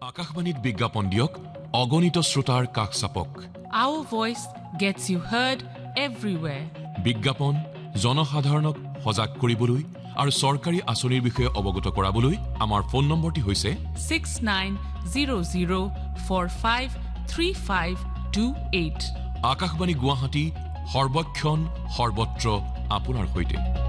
আকাশবাণীত বিজ্ঞাপন দিয়ক অগণিত শ্ৰোতাৰ কাষ চাপক Our voice gets you heard everywhere. বিজ্ঞাপন জনসাধাৰণক সজাগ কৰিবলৈ আৰু চৰকাৰী আঁচনিৰ বিষয়ে অৱগত কৰাবলৈ আমাৰ ফোন নম্বৰটি হৈছে 6900453528. আকাশবাণী গুৱাহাটী সৰ্বক্ষণ সৰ্বত্ৰ আপোনাৰ সৈতে